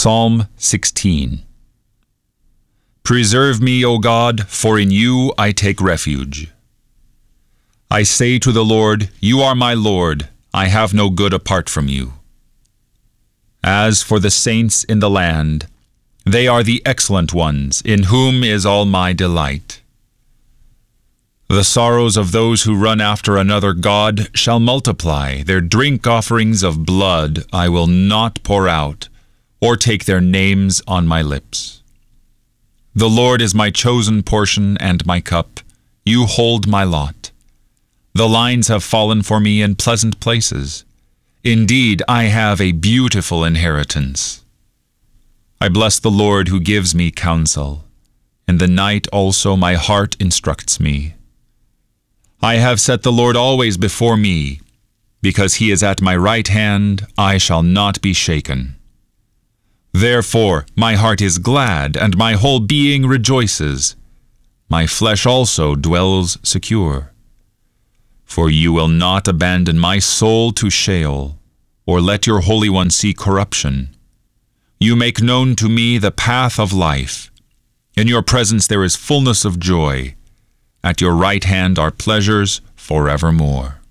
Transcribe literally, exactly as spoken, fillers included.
Psalm sixteen. Preserve me, O God, for in you I take refuge. I say to the Lord, you are my Lord, I have no good apart from you. As for the saints in the land, they are the excellent ones, in whom is all my delight. The sorrows of those who run after another god shall multiply. Their drink offerings of blood I will not pour out, or take their names on my lips. The Lord is my chosen portion and my cup. You hold my lot. The lines have fallen for me in pleasant places. Indeed, I have a beautiful inheritance. I bless the Lord who gives me counsel. In the night also my heart instructs me. I have set the Lord always before me. Because he is at my right hand, I shall not be shaken. Therefore my heart is glad, and my whole being rejoices. My flesh also dwells secure. For you will not abandon my soul to Sheol, or let your Holy One see corruption. You make known to me the path of life. In your presence there is fullness of joy. At your right hand are pleasures forevermore.